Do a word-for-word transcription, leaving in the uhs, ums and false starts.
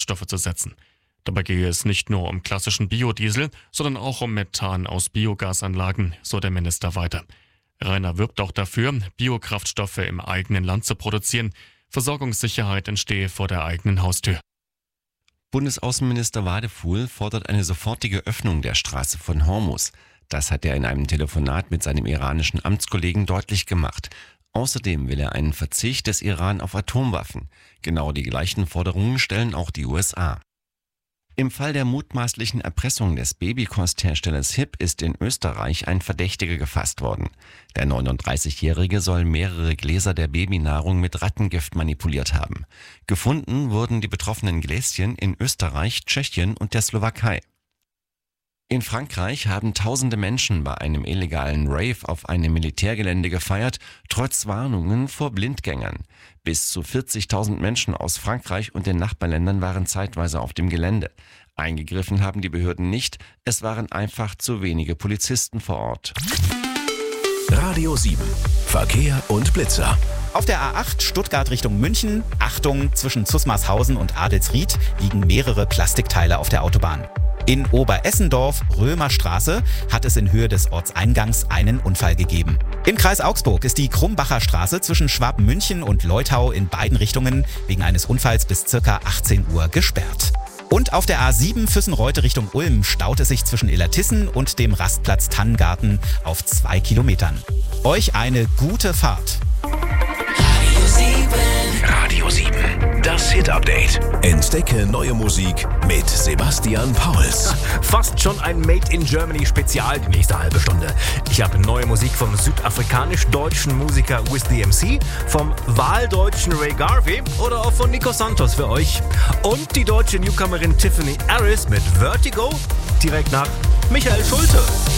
Kraftstoffe zu setzen. Dabei gehe es nicht nur um klassischen Biodiesel, sondern auch um Methan aus Biogasanlagen, so der Minister weiter. Rainer wirbt auch dafür, Biokraftstoffe im eigenen Land zu produzieren. Versorgungssicherheit entstehe vor der eigenen Haustür. Bundesaußenminister Wadefuhl fordert eine sofortige Öffnung der Straße von Hormuz. Das hat er in einem Telefonat mit seinem iranischen Amtskollegen deutlich gemacht. Außerdem will er einen Verzicht des Iran auf Atomwaffen. Genau die gleichen Forderungen stellen auch die U S A. Im Fall der mutmaßlichen Erpressung des Babykostherstellers H I P ist in Österreich ein Verdächtiger gefasst worden. Der neununddreißigjährige soll mehrere Gläser der Babynahrung mit Rattengift manipuliert haben. Gefunden wurden die betroffenen Gläschen in Österreich, Tschechien und der Slowakei. In Frankreich haben tausende Menschen bei einem illegalen Rave auf einem Militärgelände gefeiert, trotz Warnungen vor Blindgängern. Bis zu vierzigtausend Menschen aus Frankreich und den Nachbarländern waren zeitweise auf dem Gelände. Eingegriffen haben die Behörden nicht, es waren einfach zu wenige Polizisten vor Ort. Radio sieben. Verkehr und Blitzer. Auf der A acht Stuttgart Richtung München, Achtung, zwischen Zusmarshausen und Adelsried liegen mehrere Plastikteile auf der Autobahn. In Oberessendorf, Römerstraße, hat es in Höhe des Ortseingangs einen Unfall gegeben. Im Kreis Augsburg ist die Krumbacher Straße zwischen Schwabmünchen und Leutau in beiden Richtungen wegen eines Unfalls bis ca. achtzehn Uhr gesperrt. Und auf der A sieben Füssenreute Richtung Ulm staut es sich zwischen Illertissen und dem Rastplatz Tannengarten auf zwei Kilometern. Euch eine gute Fahrt. Radio sieben. Radio sieben. Das Hit-Update. Entdecke neue Musik mit Sebastian Pauls. Fast schon ein Made in Germany Spezial die nächste halbe Stunde. Ich habe neue Musik vom südafrikanisch-deutschen Musiker Wiz the M C, vom wahldeutschen Ray Garvey oder auch von Nico Santos für euch. Und die deutsche Newcomerin Tiffany Harris mit Vertigo direkt nach Michael Schulte.